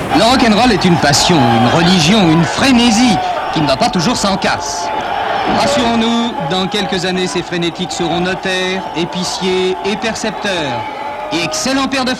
Le rock'n'roll est une passion, une religion, une frénésie qui ne va pas toujours sans casse. Rassurons-nous, dans quelques années, ces frénétiques seront notaires, épiciers et percepteurs. Et excellents pères de